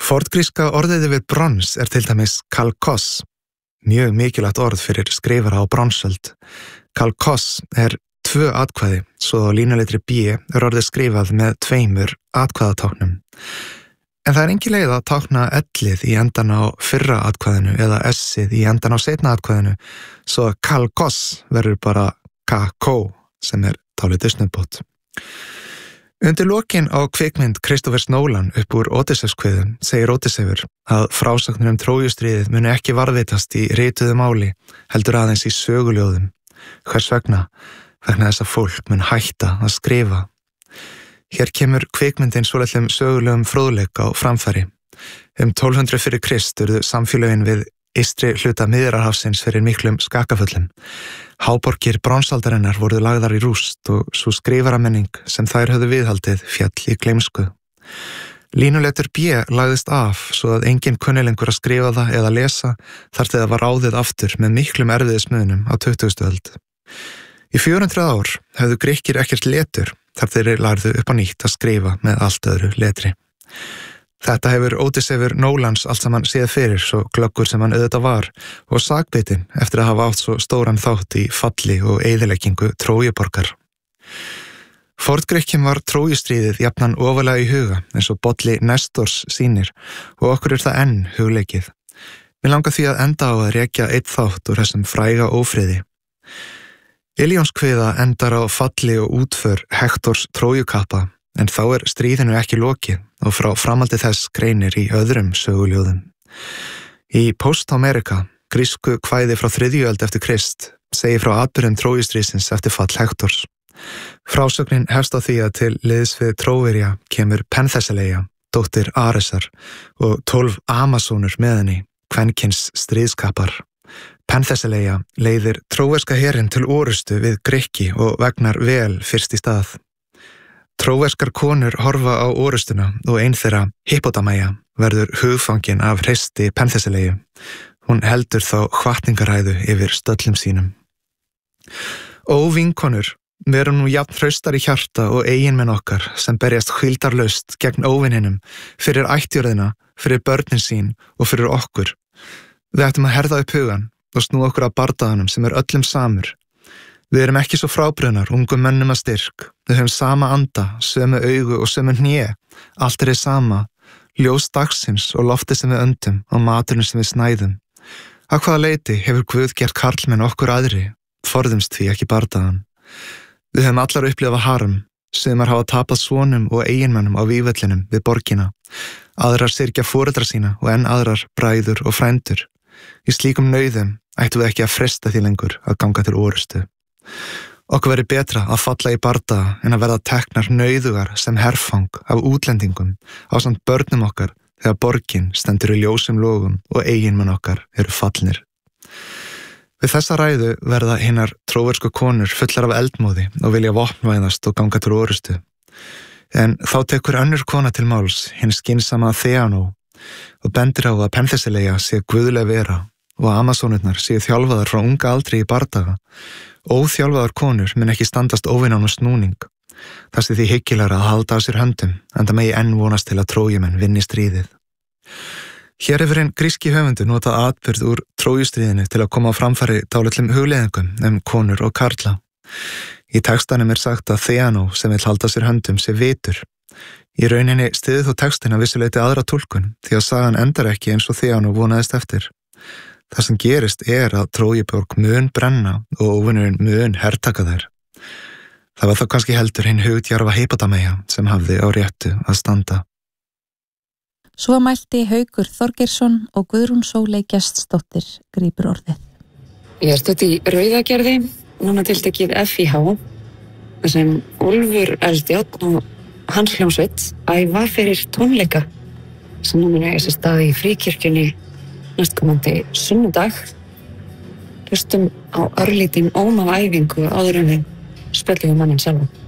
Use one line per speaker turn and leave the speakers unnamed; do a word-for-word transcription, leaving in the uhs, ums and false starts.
Forngríska orðið yfir brons er til dæmis kalkos, mjög mikilvægt orð fyrir skrifara á bronsöld. Kalkos er tvö atkvæði, svo á línuletri B er orðið skrifað með tveimur atkvæðatáknum. En það er engin leið að tákna ellið í endan á fyrra atkvæðinu eða s-ið í endan á seinna atkvæðinu, svo kalkos verður bara kakó sem er dálítið snubbót. Undir lokin á kvikmynd Christopher Nolan upp úr Ódysseifskviðum segir Ódysseifur að frásagnir um Trójustríðið muni ekki varðveitast í rituðu máli, heldur aðeins í söguljóðum. Hvers vegna? Vegna þess að fólk mun hætta að skrifa. Hér kemur kvikmyndin svolítið sögulegum fróðleik á framfæri. Um tólf hundruð fyrir Krist urðu samfélögin við eystri hluta Miðjarðarhafsins fyrir miklum skakaföllum. Háborgir bronsaldarinnar voru lagðar í rúst og svo skrifaramenning sem þær höfðu viðhaldið féll í gleymsku. Línuletur B lagðist af svo að enginn kunni lengur að skrifa það eða lesa þar til það var ráðið aftur með miklum erfiðismunum á tuttugustu öld. Í fjögur hundruð ár höfðu Grikkir ekkert letur þar þeir lærðu upp á nýtt að skrifa með allt öðru letri. Þetta hefur Ódysseifur Nólans allt saman séð fyrir svo glöggur sem hann auðvitað var og sakbitin eftir að hafa átt svo stóran þátt í falli og eyðileggingu Trójuborgar. Forngrikkjum var Trójustríðið jafnan ofarlega í huga eins og bolli Nestors sýnir og okkur er það enn hugleikið. Mér langar því að enda á að rekja einn þátt úr þessum fræga ófriði. Ilíonskviða endar á falli og útför Hektors Trójukappa en þá er stríðinu ekki lokið og frá framaldi þess greinir í öðrum söguljóðum. Í Post-Amerika, grísku kvæði frá þriðju öld eftir Krist, segir frá atburðum Trójustríðsins eftir fall Hektors. Frásögnin hefst á því að til liðs við Tróverja kemur Penþessaleia, dóttir Aresar, og tólf Amazónur með henni, kvenkyns stríðskappar. Penþessaleia leiðir tróverska herinn til orustu við Grikki og vegnar vel fyrst í stað. Tróverskar konur horfa á orustuna og ein þeirra, Hippodamæja, verður hugfangin af hreysti Penþessaleiu. Hún heldur þá hvatningaræðu yfir stöllum sínum. Ó vinkonur, verum nú jafn hraustar í hjarta og eiginmenn okkar sem berjast hvíldarlaust gegn óvininum, fyrir ættjörðina, fyrir börnin sín og fyrir okkur. Við ættum að herða upp hugan og snúa okkur að bardaganum sem er öllum samur. Við erum ekki svo frábrugðnar ungum mönnum að styrk. Við höfum sama anda, sömu augu og sömu hné. Allt er þið sama, ljós dagsins og loftið sem við öndum og maturinn sem við snæðum. Að hvaða leyti hefur Guð gert karlmenn okkur aðri, forðumst því ekki bardagan. Við höfum allar upplifað harm, sumar hafa tapað sonum og eiginmönnum á vígvellinum við borgina. Aðrar syrgja foreldra sína og enn aðrar bræður og frændur. Í slíkum nauðum ættum við ekki að fresta því lengur að ganga til orustu. Okkur verið betra að falla í bardaga en að verða teknar nauðugar sem herfang af útlendingum ásamt börnum okkar þegar borgin stendur í ljósum logum og eiginmenn okkar eru fallnir. Við þessa ræðu verða hinnar tróversku konur fullar af eldmóði og vilja vopnvæðast og ganga til orustu. En þá tekur önnur kona til máls, hinn skynsama Theano, og bendir á að Penþessaleia sé guðleg vera og Amazónurnar séu þjálfaðar frá unga aldri í bardaga. Óþjálfaðar konur mun ekki standast óvinnan og snúning. Það sé því hyggilegra að halda á sér höndum, en það megi enn vonast til að Trójumenn vinni stríðið. Hér hefur einn gríski höfundur notað atburð úr Trójustríðinu til að koma á framfæri dálitlum hugleiðingum um konur og karla. Í textanum er sagt að Theano sem vill halda sér höndum sé vitur. Í rauninni styður þó textin að vissuleyti aðra túlkun því að sagan endar ekki eins og Theano vonaðist eftir. Það sem gerist er að Trójuborg mun brenna og óvinurinn mun hertaka þær. Það var þá kannski heldur hinn hugdjarfa Hippodamæja sem hafði á réttu að standa.
Svo mælti Haukur Þorgeirsson og Guðrún Sóley Gestsdóttir grípur orðið.
Ég er stödd í Rauðagerði, núna tiltekið F I H, þar sem Úlfur Eldjárn og hans hljómsveit æfa fyrir tónleika sem nú mun eiga sér stað í Fríkirkjunni næstkomandi sunnudag. Hlustum á örlítinn óma æfingu áður en við spjöllum við manninn sjálfan.